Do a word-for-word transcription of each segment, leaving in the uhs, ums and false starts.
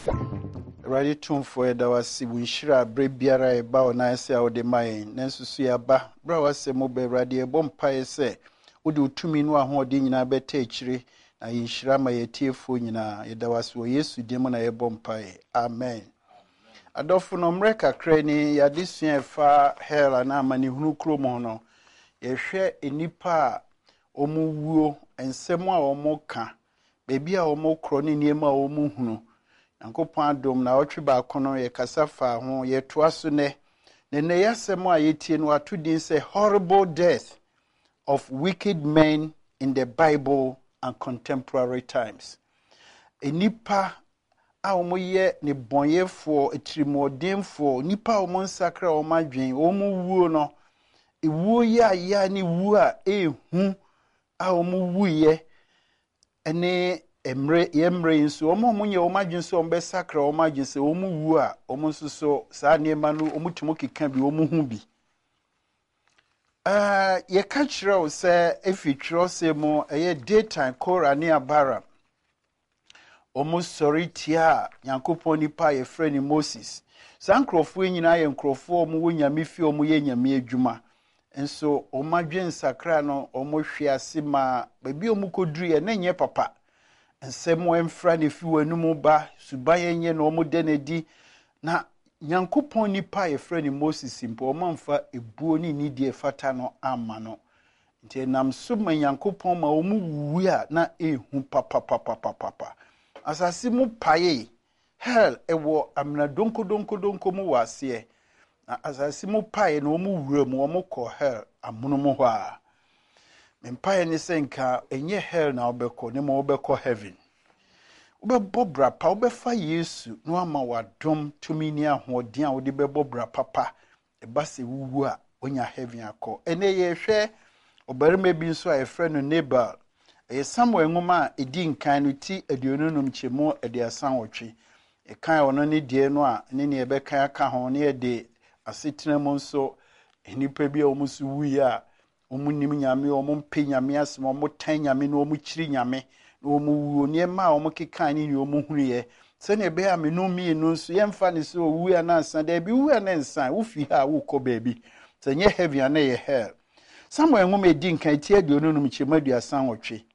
Ready to for the was Winshira, Brebiara, Bow, Nice, out the mine, Nensusia Ba, Browas, Mobe, Radio, Bompire say, would do two mean one holding in a bettery, and Inshira my tearful in a, it was for yes to demon a bompire. Amen. Adolfo Reka Cranny, ya this year far hell and amani who cromono, ye share a nipa, omu wuo, and semwa or moka, baby a omo crony near my omuhunu. Yankopon adom na otwe ba kono ye kasafa ho ye toaso ne ne ne yasem a yetie no atudin say horrible death of wicked men in the Bible and contemporary times. Enipa a omo ye ne bonyefo etirimodemfo nipa omo nsakra omo adwen omo wuo no ewuo ya ya ni wu a ehu a omo wuye ene emre yemre nso omo munye omadwen so ombe sakra omadwen se omu wu a omo nso so saa niema no omutumo keka bi omu hu bi ah ye ka kire o se efitro se mo eye daytime kora ne abara omo sorry tia Yankopon nipa ye freni Moses sankrofo nyina ye nkrofo omo wonyame fi omo ye nyame adwuma enso omadwen sakra no omo hwe ase ma babi omo koduru ye na nye papa nsemo emfra ne fi wanumu ba subaye nye no mo denedi na Nyankopon nipa ye frɛ ne Moses mpo o manfa ebuo ni nidie fata no ama no nti nam so ma Nyankopon ma o mu wuwi a na ehu papa papa papa asase mu paye hell ewo amna donko donko donko mu wase na asase mu paye no mu wura mu o mu kɔ hell amono mu hɔ a Empire ni senka enye hell na obeko ne ma obeko heaven. Ube bobra pa obefa Yesu no ama wadom tumi ni ahoden a odi be bobra papa e ba se wuwu a onya heaven akọ. Ene ye hwe obarima bi nso a efre no Nabal. E Samuel ngoma edi nkan no ti aduonunum chemo ede asan wotwe. E kan ono ne die no a ne ne ebe kan aka ho ne e de asetena mu nso enipa bi a omusu wuyi a omu nim nyame omu mpe nyame asem omu tan nyame no omu chiri nyame no omu wuo niema omu keka ni ni omu huriye se ne be ame no mi no nso yemfa ne so wu ya na nsan da bi wu ya na nsan wo fi ha wo kɔ baabi se nye heavy na ye hell Samuel ngom edi nkan tie de onunum chemadu asan wotwe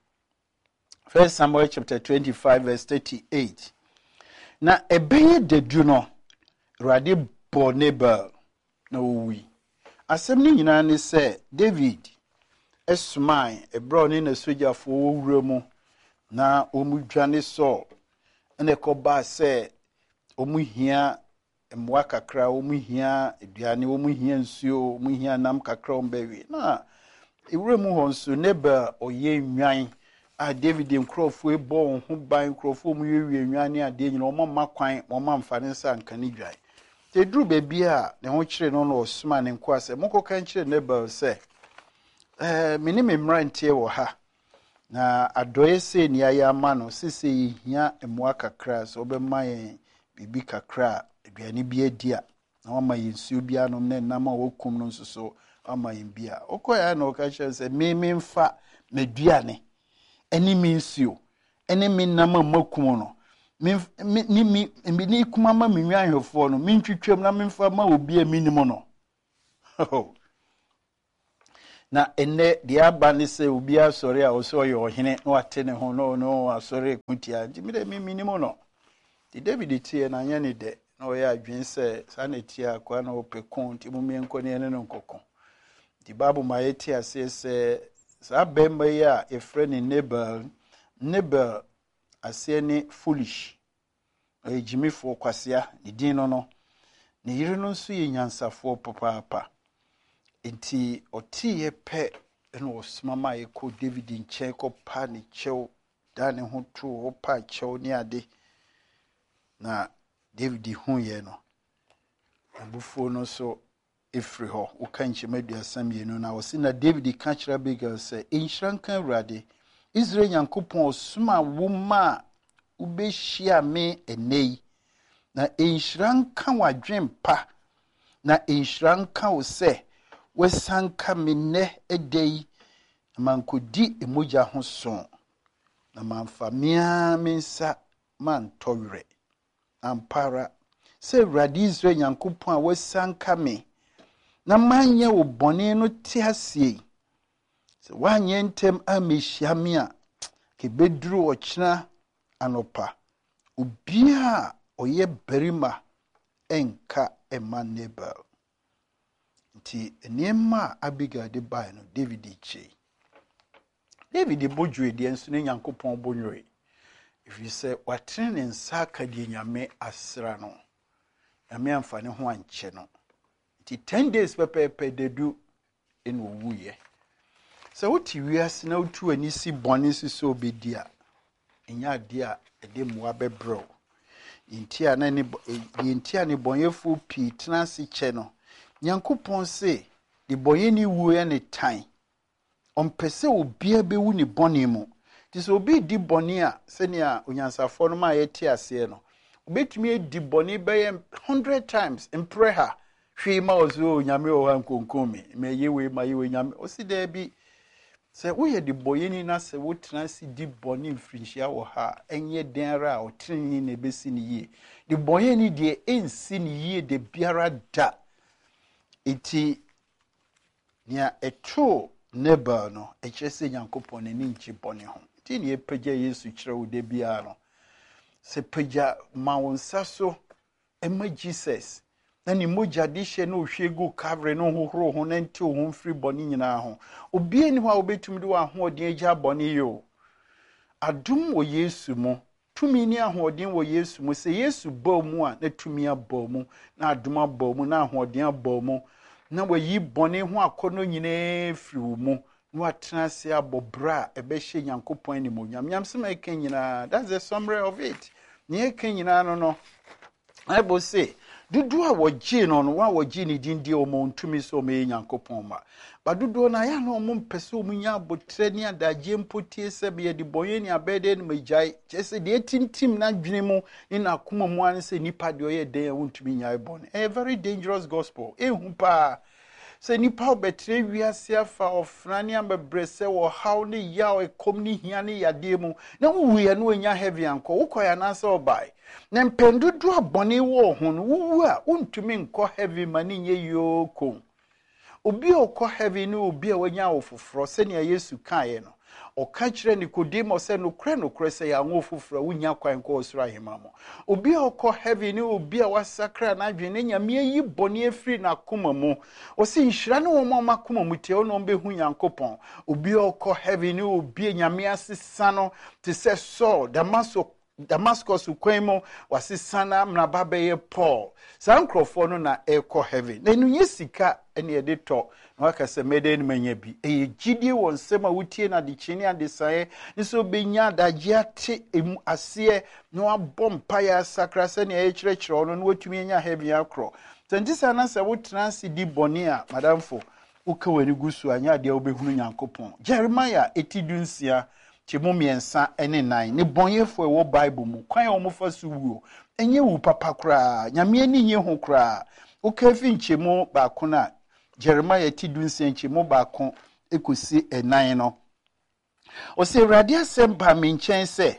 First Samuel chapter twenty-five verse thirty-eight na ebeye dedu no Rade bo Nabal na owi asem ni nyina ne se David esmai ebro ni na sojafo wowura mu na omudwane so ene ko ba se omuhia emwa kakra omuhia eduane omuhia nsuo omuhia nam kakra ombewi na ewura mu ho nso Nabal oye nwan a David nkrofo ebo ho ban nkrofo mu yewie nwane ade nyina omamma kwan omamfa ne nsa nkane dwan te duru bebi a ne ho kire no no osuma ne nko ase moko kan kire Nabal se eh mini me mrantie wo ha na adoye se ni aya ma no sese hia emwa kakra so obema yen bibi kakra aduane bi adia na wama yensuo bi anom na nam a wokum no nso so ama yen bia okoya na oka kire se me me mfa meduane eni mi nsuo eni mi nam a makum no mi ni mi ni kuma ma mi nwan hwefo no mi ntwitwam na mi mfa ma obi a minimo no na enne dia aba ne se obi a sori a oso ye ohene no ate ne ho no no asori ekutia nti mi de mi minimo no di David tie na anya ne de na o ya adwen se sanetia akwa na opekon nti mu mienko ne ne nkokon di babu ma yeti ase se sa bemba ya efre ne Nabal Nabal ase ne foolish e jimifo kwasea ne din no no ne yire no nso ye nyansafo papa enti otie pe eno osmama ye ko David nche ko pa ne chew da ne ho to o pa chew ne ade na David hu ye no abufo no so efri ho wo kan chemadu asam ye no na wo si na David ka kira Abigail se enhrankan Awurade Israel Nyankopon osuma wo ma ubeshia me enei na enhranka wadwen pa na enhranka wo se wesanka menne edei mankodi emoja ho so na manfa mia mensa man towre ampara se Awurade Israel Nyankopɔn a wasanka me na manyɛ wo bɔne no te asie se wanyɛ ntɛm a mehyia me a kebeduru ɔkyena anopa obia ɔyɛ barima enka ema Nabal nti nneɛma Abigail de bae no David kyei David bojwe de nso ne Nyankopɔn bonwe if you say watene ne nsa aka de Nyame asra no Nyame amfa ne ho ankyɛ no nti ten days pepepe dedu en owuye sɛ woti wiase na wotu ani si bɔne si so obedi a enya ade a ɛde mmoa bɛbrɛw yintia na ne yintia ne bɔnyefo pii tena se kyɛ no Nyankopɔn se de bɔye ni wu ya ne tan ompese obia bewu ne bɔne mu ti so obi di bɔne a sɛnea onyansafo no ma yɛte ase no obetumi edi bɔne bɛyɛ one hundred times impreha hwe ma ozo Nyame o hankonkomi me yewe ma yewe Nyame osi da bi sɛ woyɛ de bɔye ni na sɛ wotena si di bɔne mfirinhyia wɔ ha enye denra a otrini na ebesi ne yie de bɔye ni de ensi ne yie de biara da iti nia eto Nabal no ekyerɛ sɛ Nyankopɔn ne nkyi bɔne ho ti ne epagya Yesu kyerɛ wo de bia no sɛ pagya ma wo nsa so ema Jesus na ni mogya de hye no hwe gu kavre no hohoro ho na nti ho mfiri bɔne nyinaa ho obie ni ho a obetum de wa ahoɔden agya bɔne yo adom wɔ Yesu mu tumi ni ahoɔden wɔ Yesu mu sɛ Yesu bɔ mu a na tumi abɔ mu na adom abɔ mu na ahoɔden abɔ mu na wayi bɔne ho akɔno nyinaa firi wo mu na watena se abɔbra ɛbɛhye Nyankopɔn ni mo nyam sɛ ma eka nyinaa that's the summary of it ne eka nyinaa no no Bible say dudu a wogye no no wa wogye ni dindi o mo ntumi so me Nyankopɔn ma ba dudu na ya no mo mpese o munya abotre ni adagye mpotie se be de boye ni abede ni magyae kyese de tintim na dwene mu ni na akoma mu an se nipa de oyɛ den a wontumi nyae bɔne a very dangerous gospel ehu pa se nipa obetre wiase afa ofra ni ambebre se wo haw ni yaw ekom ni hia ni yade mu na wuwu ya no onya heavy anko wokoya na se obai na mpendudu abɔne wo ho no wuwu a untumi nkɔ heavy mani nye yoko obi okɔ heavy ni obi a wanya wo foforo se ne Yesu kae no oka kyerɛ Nicodemus se no kre no kre se ya ngo foforo wunya kwan kɔ osura hema mo obi okɔ heavy ni obi a wasakra na adwene nyame yi bɔne afiri na koma mu o se nhira ne wo ma koma mu tie no behu Nyankopɔn obi okɔ heavy ni obi nyame asesa no te se Saul Damaso Damascus kwemo wasisana mnaba beye Paul sa nkrofo no na ekɔ heaven na enunye sika ene ye de to na waka se mede ni manya bi eye gidie won sema wutie na de chini ade sae nso benya dagye ate emu ase na wabɔ mpaya sakra se ne ye kyerɛkyerɛ no na watumi nya heaven akro tantisa na se wotran si di bɔne a madamfo uka wani gusu anya de obehunu Nyankopɔn Jeremiah etidunsia Chimo miensa ene nine ne bonyefo ewo Bible mu kwan o mo fa so wuo enye wu papa kra nyame ani nye ho kra o ka fi nchemo ba ko na Jeremiah ti dunse nchemo ba ko ekosi enan no o se Awurade asɛm ba me nkyɛn sɛ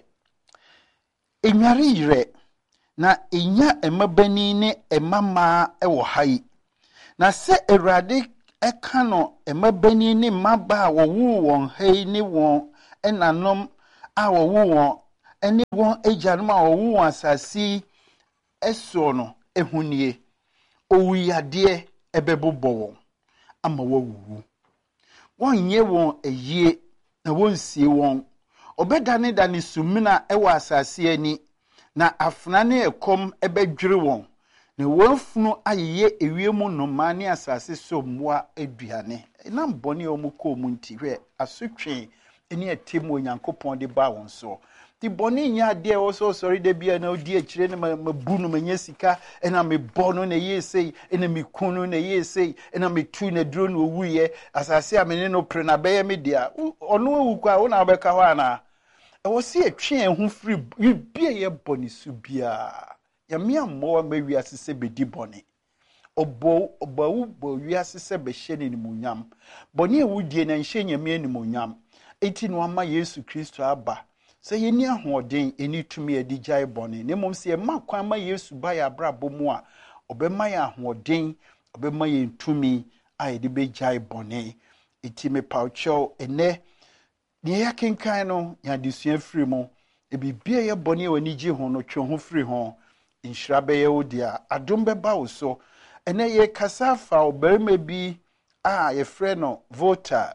enware yire na enya emabani ne emama ewo hai na se Awurade eka no emabani ne maba wo wu won hai ne won enanom a wo won ene won agyanom a wo won asasi eso no ehunie owuyade ebebobɔ won ama wawuwu wonye won ayie na wonsie won obedane dane sumina ewa asasi ani na afna ne ekom ebedwere won na wonfunu ayeye ewiemu no mane asasi so mmoa aduane na mbone omuko omunti hwe asotwe eni atem Onyankopɔn de ba won so ti bɔne nya de o so sorry de bia na odi akire ne mabu no manya sika ena me bɔ no na yesei ena me kunu na yesei ena me tu na duro no wuye asase a me no pre na bɛyɛ me dia ɔno awu kwa wo na bɛka hɔ ana e wo se atwe en ho free bia ye bɔne su bia ya me ammo ma wiase se bedi bɔne obo obawu bo wiase se be hye ne nimunyam bɔne a wudie na nhye nyame animunyam eti no ama Yesu Kristo aba sɛ yɛni ahoɔden ɛni tumi adi gyae bɔne na mmom sɛ yɛma kwan ma Yesu ba yɛ abrabɔ mu a ɔbɛma yɛ ahoɔden ɔbɛma yɛ tumi a yɛde bɛgyae bɔne ɛti mepawkyɛw ɛnɛ ne yɛkenkan no yɛadesua firi mu ebibia yɛ bɔne a w'ani gye ho no twe ho firi ho nhyira bɛyɛ wo deɛ adom bɛba wo so ɛnɛ yɛkasa afa ɔbarima bi a yɛfrɛ no Voltaire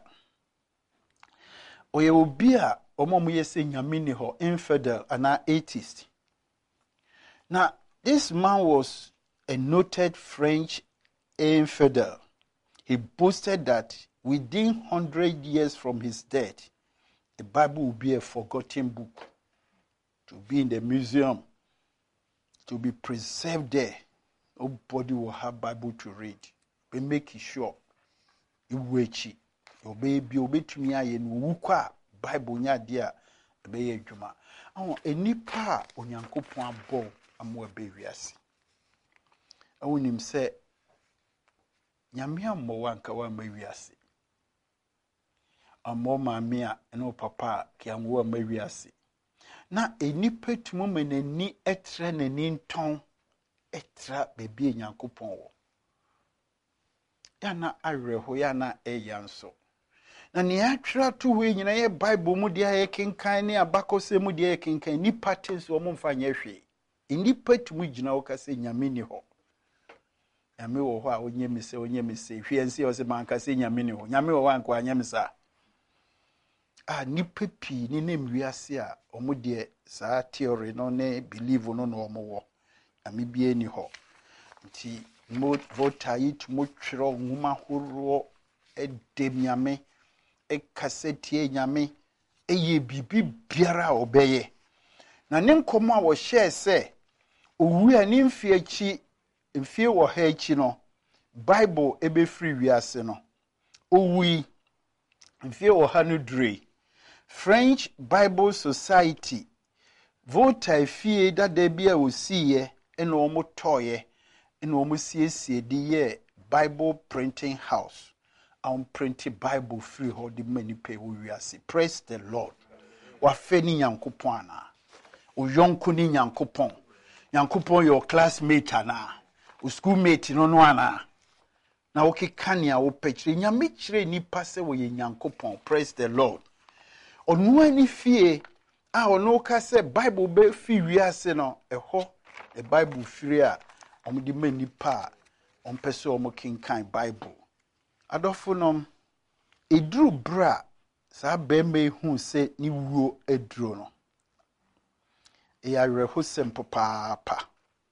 ɔyɛ obi a ɔmo mo yɛ sɛ nyame ni hɔ infidel ana atheist. Now this man was a noted French infidel. He boasted that within one hundred years from his death the Bible will be a forgotten book to be in the museum, to be preserved there. Nobody will have Bible to read. But make sure you wait. Your baby obey to me and wuka Bible nya dia be adwuma. Awon enipa onyankopon abo amo be wiase. Awonim se nyame ammo wanka wa ma wiase. Amo maame a eno papa ki amwo ma wiase. Na enipa tumo menani etre nani nton etra bebi nyankopon wo. Ya na awerɛho ya na ɛyɛ nso. Na ne atwa to we nyina ye Bible mu dia ye kenkan ne abakɔsɛ mu dia ye kenkan ni patents wo mfa nyɛ hwe. Nipa tumu gyina wo ka sɛ nyame ni hɔ. Nyame wɔ hɔ a onye me sɛ onye me sɛ hwe nsi wo sɛ man ka sɛ nyame ni hɔ. Nyame wɔ hɔ anko anya me sa. Ah nipa pi ni nem wiase a omo de saa theory no ne believe no no omo wo. Nyame bia ni hɔ. Nti mo Voltaire yi tumo twero nwuma horo edem nyame e kasɛtie nyame eye bibi biara obeye na ne nkomo a wo hye sɛ owu ani mfie akyi mfie wo ha akyi no Bible ebe free wiase no owu mfie wo ha no dure French Bible Society Voltaire fie dada bi a osiye ena omo toye ena omo siesie di ye Bible printing house on printed Bible free hold the many pay we are see. Praise the Lord. Wa feni nyankopon ana. O yonko ni nyankopon. Nyankopon your classmate ana. O schoolmate no no ana. Na oke kania o pechire nyame chire nipa se wo ye nyankopon. Praise the Lord. Onu ani fie a ono ka se Bible be fi wiase no eho e Bible free a omo di mani pa on pese omo kinkan Bible. Adofunom edru bra sa beme hu se ni wuo edru no e ya rehosem papa pa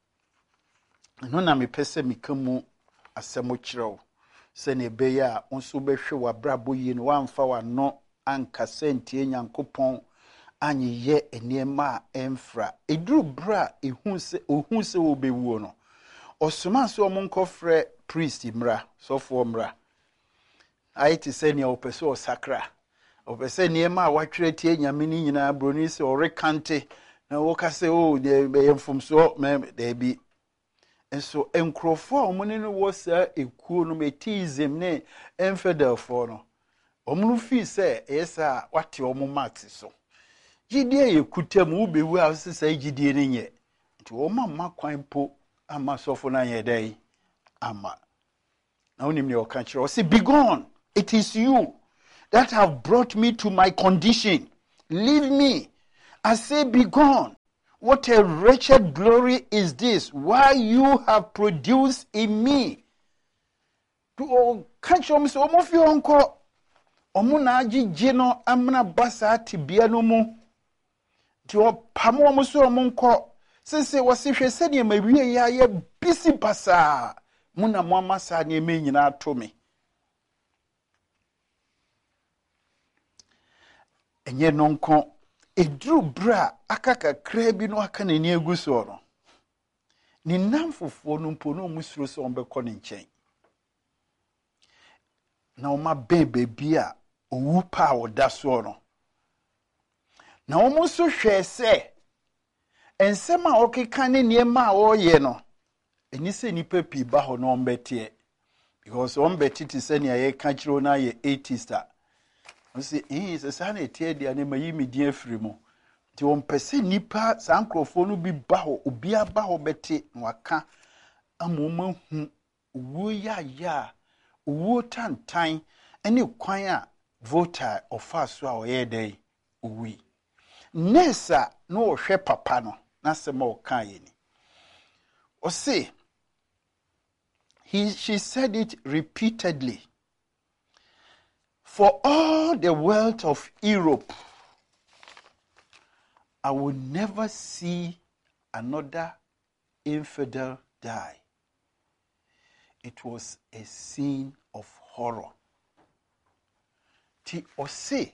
no na me pese mikamu asemo kirew se ne be ya onso behwe wa brabo yi no wamfa wa no anka sentie nyankopon anyi ye eniema emfra edru bra ehu se ohun se wo bewuo no osoma so omonkofre priest mra sofo mra aiti sɛ nea opese o sakra opese niema a watwere tie nyame ni nyina broni se o rekante na wo ka se o de yemfomso me de bi enso enkrofo a omune no wo sa ekuo no metism ne infidel for no omunu fi se esa wate omo max so gidie yekutam wo bewu a se sa gidie ne nye nti wo mamma kwan po ama sofo na ye dai ama na onim ne o ka kire o se be gone. It is you that have brought me to my condition. Leave me. I say, be gone. What a wretched glory is this? Why you have produced in me? To catch on so of your uncle. Omunaji jino amna basa tibia no mu. To pamo so monko. Since it was if you said you may be a busy basa. Muna mama sa ni me nyina to me. Enye nonko edru bra akaka krabi no aka na ni aguso no ni namfofo no mpo no musuro so ombekọ ne nchen na oma bebe bia owu pa oda so no na omo so hwe se ensema okeka ne niema a oye no eni se nipa pi ba ho no ombete because ombete ti se ne ye ka kiro na ye atheist. You see, he is a son of Teddy and a Mayimi dear Frimo. Ti on pese nipa saa nkrofo no bi ba ho obi aba ho bete nwaka amoma hu wo ya ya wo tantan ene kwan a voter ofa so a oye dai owi nesa no ohwe papa no na se ma okan ye ni o say he she said it repeatedly. For all the wealth of Europe, I will never see another infidel die. It was a scene of horror. Ti ose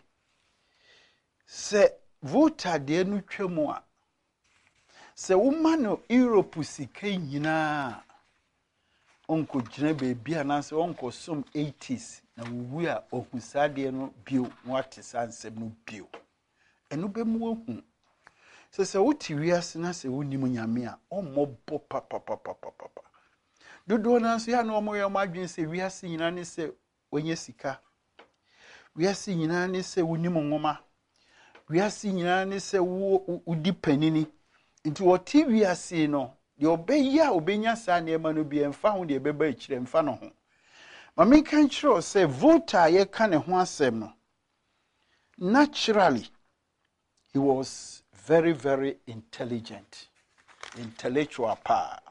se vota de nu twemu a se woman no Europe sika nyina onko gyina beebi ananse onko som eighties na wuwu a okusade no bio wate sansem no bio eno be mu ohu se se wuti wiase na se wonim nyame a ommobo papa papa papa dodo na so ya na omo ye madwen se wiase nyina ne se onye sika wiase nyina ne se wonim nwoma wiase nyina ne se wo udi panini nti woti wiase no de obeya obenya sa na ema no bi emfa ho de beba ekire emfa no ho ma me kan kiro say voter ye ka ne ho asem no naturally he was very very intelligent intellectual power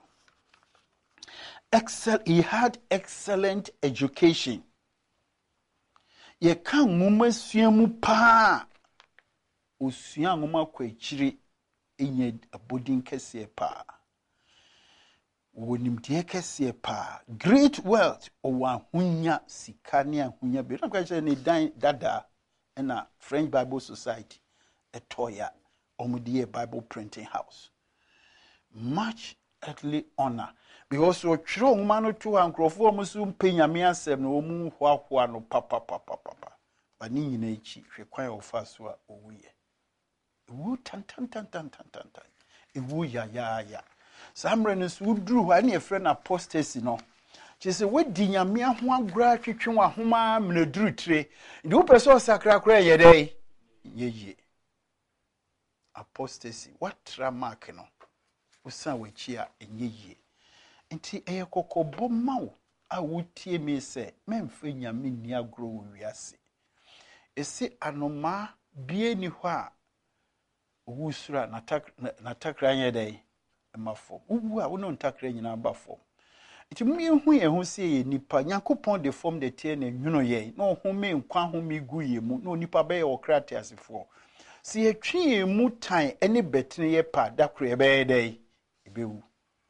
excel he had excellent education ye kan nwoma suamu pa osua nwoma kwa ekire enye abodin kese pa wonim de kese pa great wealth owa hunya sikane ahunya be na kwa ne dan dada na French Bible Society etoya omudie Bible printing house much earthly honor because o twiro huma no to ankrofo omusu mpenyame asem na omu hwahwa no papa papa papa bani nyina echi hwekwan ofa so a owuye ewu tan tan tan tan tan tan ewu ya ya ya samre no so duru hwa na efre na apostasy no chese wedi nyame ho agura twetwe wa homa mnaduru tire ndi wo person sakra kra ye dai yeye apostasy what tramark no usa wachi a enyeye nti eye kokobo mawo a wotie me se memfa nyame ni agro wo wiase ese anoma bie ni hɔ a wusura natakra nye dai emafo uwu a wono ntakra nyina abafo iti mu yehu ye ho se ye nipa Nyankopɔn de form de tie na nwuno ye na ohome nkwa home gu ye mu na nipa be ye okrate asefo si ye twi ye mu tan ene betene ye pa dakro ye be dai ebewu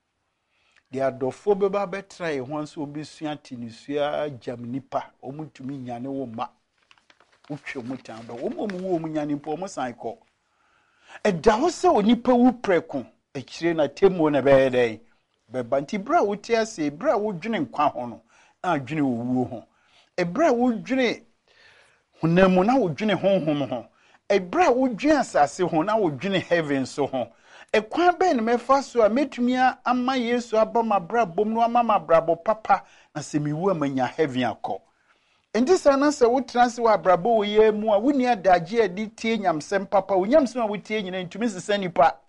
de adofo be ba betra ye ho nso obi sua tinisua jam nipa omutumi nyane wo ma utwe mu tan ba wo mu wo mu nyane po mo san ko eda ho se onipa wu preko ekire na temu na be dai beba nti bra wote ase bra wodwene nkwa ho no na adwene owuo ho e bra wodwene hunamu na wodwene honhom ho e bra wodwene asase ho na wodwene heaven so ho e kwan be ne mefa so a metumia ama Yesu aba ma bra bom no ama ma brabo papa na se miwu amanya heaven akọ enti sana se wo transe wa brabo wo ye mu a woni adagye adi tie nyamsem papa wonyamsem a wotie nyina ntumi sesa nipa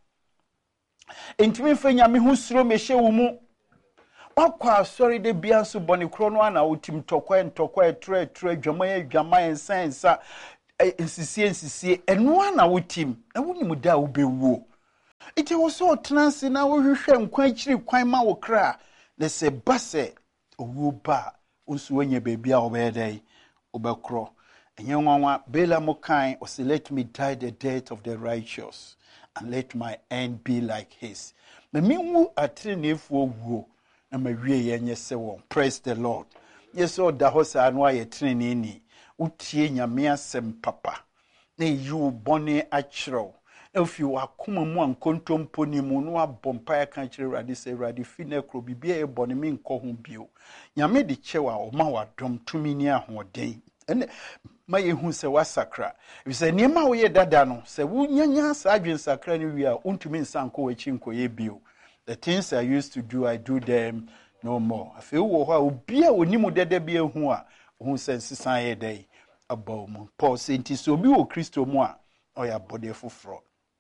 entimi fa nyame ho suro mehye wo mu wakwa sorry de bia so bone kro no ana wotim tokwa ntokwa etre etre adwama adwama ensansa ensisie ensisie eno ana wotim na wonim da wo bewuo ite wo so transe na wo hwehwe nkwa akiri kwan ma wo kra na se base owo ba onso wanya bebia wo be dai obekro enye nwanwa bela mokan o say let me die the death of the righteous and let my end be like his. Me minwu atrenefu oguo na mawie ye nye se won. Praise the Lord. Yes o da ho sa no aye trene ni. Utie nyame asem papa. Na yu bone achiro. If you akoma mu ankontompo ni mu no abompa ya kan chire radi se radi fine kro bibia e bone mi nko ho bio. Nyame de chewa o ma wadom tumi ni ahoden. Ene ma yehu se wasakra if se niema wo ye dada no se wunyanya sa adwen sakra ni wi a untumi nsanko wachi nko ye bio the things I used to do I do them no more afi wo ho a obi a onimu dada bi ehu a hu se nsesan ye dai abaw mu Paul say nti so obi wo Kristo mu a oya bode foforo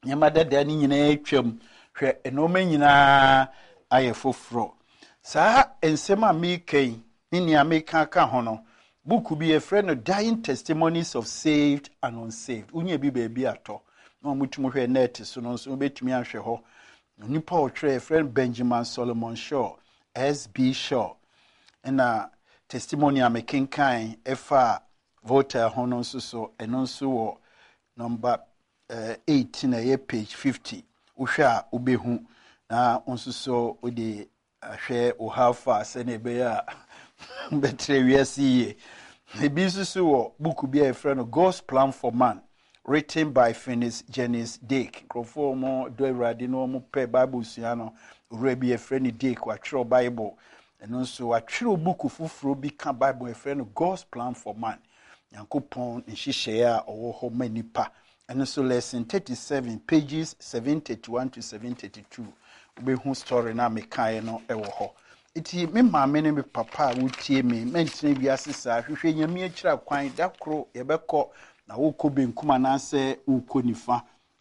nyama dada ni nyina atwam hwe enoma nyina aye foforo saa ensema mi kan ni ni ameka ka ho no book bi a friend Dying Testimonies of Saved and Unsaved unye bi ba bi ato no mutumu hwe net so no so betumi ahwe ho nipa o three friend Benjamin Solomon Shaw S B Shaw na testimony amekenkan efa voter ho no so so eno so wo number uh, eight na ye page fifty uhwe a ubehu na onso so odi ahwe o hafa se na be ya betre wiase ebi so so wo book bi a friend God's Plan for Man written by Phineas Jennings Dake crofo mo do awrade no mo pe bible sua no ore bi a friend Dake wa tro bible eno so wa tro book fufuro bi ka bible a friend God's Plan for Man yankopon nhihye a owo ho manipa eno so lesson thirty-seven pages seven thirty-one to seven thirty-two obehu story na mekai no ewo ho iti me maame ne me papa wotie me mentene biase saa hwehwe nyame akira kwan dakro yebekọ na wokọ benkuma na se wokọ nifa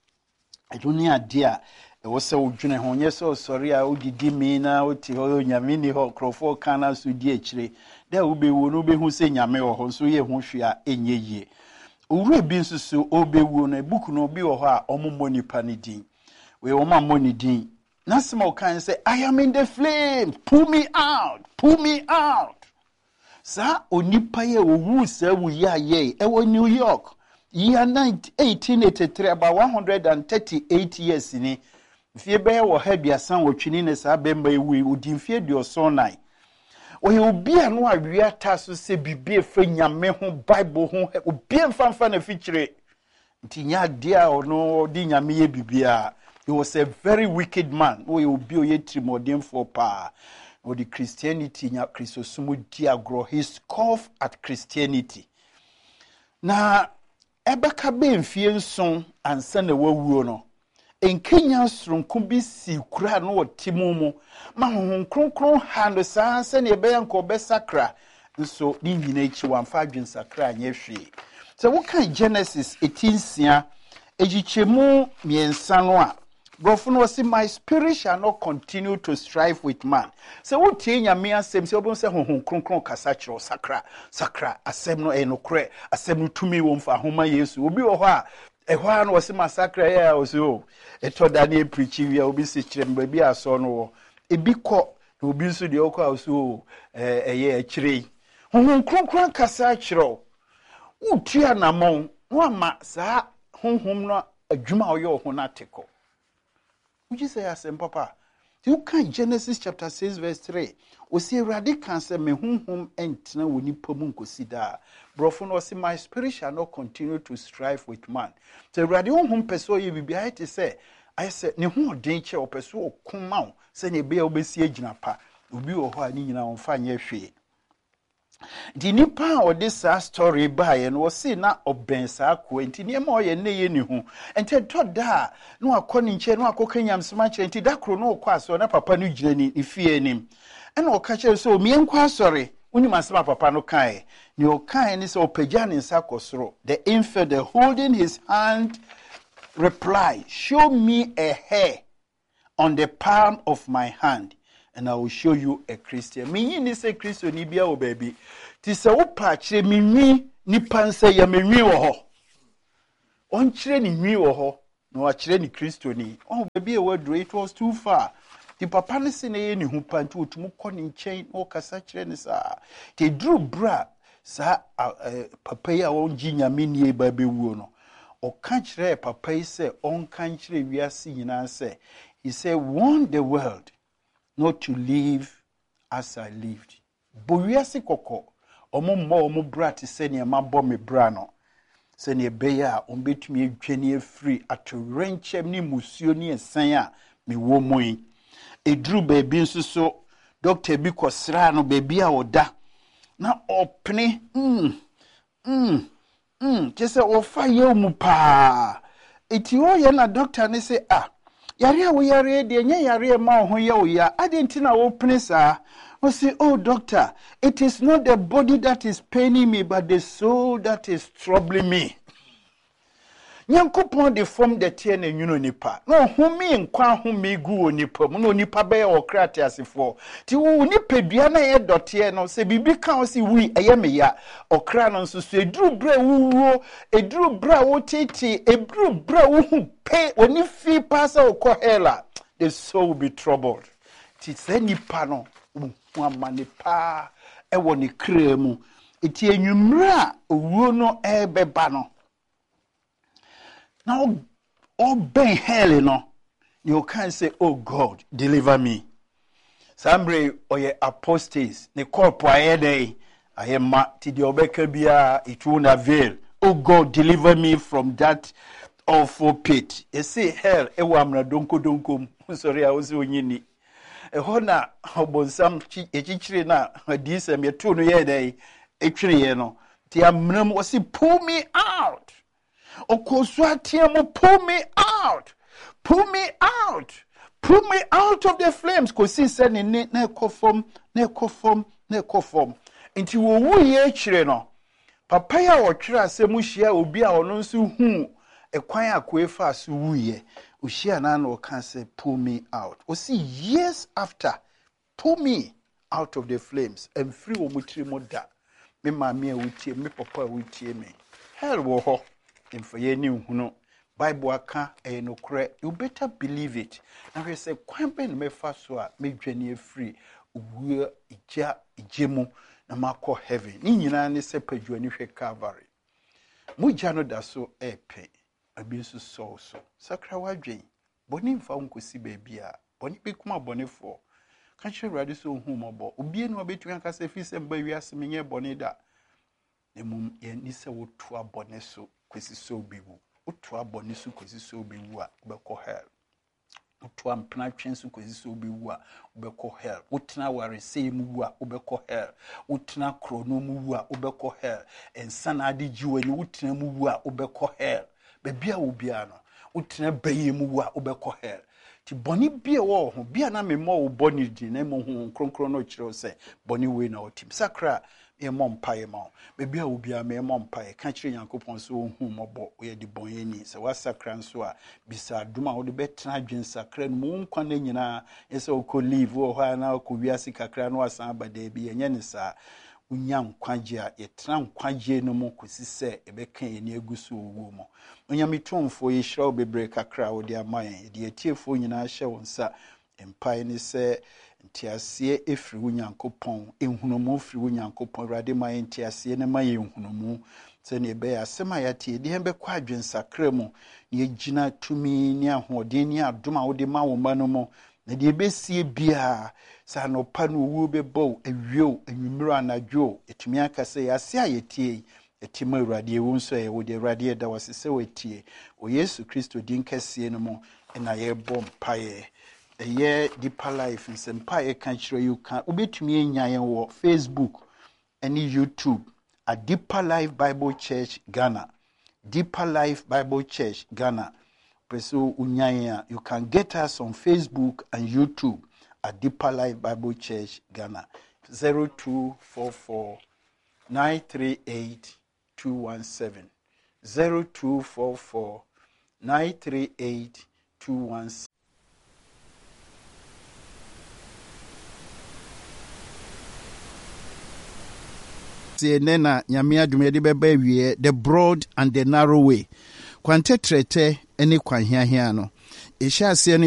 edoni ade a ewo se wodwene ho nye se osori a odidi mi na oti ho nyame ni ho krofo kana so di akire da obewo no obehu se nyame wo ho so ye ho hwe a enye yie owura bi nsusu obewo no book no bi wo ho a omommo nipa ne din we wo ma mo ne din na small can say I am in the flame, pull me out, pull me out. Sa onipa ye owu sa wu ya ye e wo New York year eighteen eighty-three about one hundred thirty-eight years ni fie be wo ha biasan wo twini ne sa be mba ewu odi fie dio so nine o ye obi anu awia ta so se bibie fa nyame ho bible ho obi mfamfa na fichire nti nya dia ono di nyame ye bibia. He was a very wicked man. Oh, he will be a trimodium for power. Or the Christianity, nya Christosumu diagro. He scoffed at Christianity. Na ebeka be mfie nson ansa na wawuo no. En Kenya sronko bi si kura no otimumu. Ma honhon kronkron ha no saa se na ebe yanko be sakra. Nso ni nyina echi wamfa adwen sakra anye hwe. So what kind Genesis eighteen sia ejichemu miensa no a Brofun say my spirit shall not continue to strive with man. So what tie nyame asem se obon se honhon kronkron kasa kiro sakra sakra asem no e no kre asem no tumi wo mfa homa Yesu obi wo ho a e ho a no se masakra ya o se o e to da na preach wi a obi se kire mba bi aso no wo ebi ko na obi so de okọ a so eh eye akire honhon kronkron kasa kiro utua na mon no ma sa honhom no adwuma oyo ho na teko. Would you say as papa? You can Genesis chapter six verse three. We see radical say me hum hum entina woni pomu nkosida. Brofo no say my spirit shall not continue to strive with man. So radical hum peso ye bibia te say I say ne ho odin che o peso okuma say ne be obesi agina pa. Obi wo ho ani nyina on fa nye hwe. The nipa or this story by and was see na obensa ko enti niam o ye ne ye ni hu enti to da no akoni nche no akokanyam sma che enti da kro no kwa so na papa no gina ni ifie nim ena o ka che so mie nkwa sorry unim asma papa no kai ni o kai ni so pagya ni nsa kosoro the infidel holding his hand replied, show me a hair on the palm of my hand and I will show you a Christian. Me ni say Christian ni bia o baby. Ti se wo pa kire mi nwi ni panse ya me nwi wo ho. On kire ni nwi wo ho, no wa kire ni Christian ni. Oh baby e wadro it was too far. Ti papa ne se ne ye ni hu panti otumu kọ ni nchen o kasa kire ni sa. Ti dru bra sa papa ya won gi nyame ni e ba bewuo no. O kan kire papa yi se on kan kire wiase nyina se. He said warn the world not to live as I lived. Bowiase koko omo mo omo brat se ne ma bo me bra no. Se ne be ya on betumi adwane free atorenchem ni musuo ni ensan a me wo moyi. Edru baby nso so doctor bi kosra no baby a oda. Na opne mm mm mm kese ofa ye mu pa. Eti o ye na doctor ne se ah yare wo yare de nya yare ma ho ye wo ya adenti na wo pene sa o say oh doctor it is not the body that is paining me but the soul that is troubling me Nyankopon de form de tie na nwuno nipa no humi nkwa humi gu onipa mu no nipa be okrate asefo ti wo nipa dua na ye dote no se bibi kan o si wi eye me ya okra no nso so eduru bra wuwo eduru bra wo titi eduru bra wo hu pe oni fi pasa okọ hela the soul will be troubled ti se nipa no hu amane pa e wo ni kra mu eti enwumra owuo no e beba no. Now, oh, ben hell, no, you can't say, oh God, deliver me. Sambre or ye apostates, ne corpo aede, I am ma ti di obekabia, it won't avail. Oh God, deliver me from that awful pit. You see, hell, e wamra donko donko, sorry, I was unyini. E hona, obon sam chi, e chichiri na, disem, ye tunu yede, e chiri yeno. Ti amnam wasi, pull me out. Okoswatiamo, pull me out, pull me out, pull me out of the flames. Kosi said, "Ne ne conform, ne conform, ne conform." Inti wo wuye chire no. Papaya wo chira se muhia obi a ono nso hu ekwan akwefa so wuye. Uhia na na o kan say, "Pull me out." O see years after, pull me out of the flames and free wo mutiri mo da. Me mama a wutie, me papa a wutie me. Hell wo ho. For ye new huno Bible aka e no kre you better believe it na we say kwan ben me fa so a me dwane free wu ija ijemu na makọ heaven ni nyina ne se padwane hwe Calvary mu ja no da so epe abi so so so sakra wadwen boni mfa nkosi ba bia boni be kuma boni fo ka che rade so hu mobo obi no obetu aka se fi se ba wi ase menye boni da emum ye ni se wotu abone so kwesi so biwu otu abone so kwesi so biwu a obekọ hell otu ampna twen so kwesi so biwu a obekọ hell otena ware sei mu a obekọ hell otena krono mu a obekọ hell ensana ade jiwani otena mu a obekọ hell bebia obia no otena baye mu a obekọ hell ti boni bia wo ho bia na memo wo boni di na mo ho kronkron no kire se boni we na otim sakra e mom pae ma bebi a obi a me mom pae ka kire Yankopon so hu mobo ye di bon yeni se wasakra nso a bisa duma wo de betena adwen sakra no mu nkwa na nyina ese okọ live wo ha na okọ wiase kakra no asan abada bi enye ne sa unya nkwaje a yetena nkwaje no mu kosi se ebeka ye ne agusu owo mo unya mitomfo ye hira obebre kakra wo de amayen de atiefo nyina hye wonsa empae ni se ntiasie efiri Onyankopon enhunumu firi Onyankopon rade ma ntiasie ne ma ye enhunumu se ne be asema yate de hembe kwa adwensakra mu ne yegina tumi ne ahoden ne adoma wo de ma wo ma no mo na de besie bia sa no pa no wu bebo awio anwumiro anadwo etumi akase yase ayetie etima urade ewu nso ye wo de urade da wasese wetie o Yesu Kristo din kase no mo na ye bom paye eye Deeper Life nsempa e kan kire you kan obetumi enyan wo Facebook and YouTube at Deeper Life Bible Church Ghana. Deeper Life Bible Church Ghana. Preso unyanya you can get us on Facebook and YouTube at Deeper Life Bible Church Ghana. zero two four four nine three eight two one seven zero two four four nine three eight two one seven. Nena nyame adwuma de beba wie the broad and the narrow way kwante trete ene kwanhiahia no ehia ase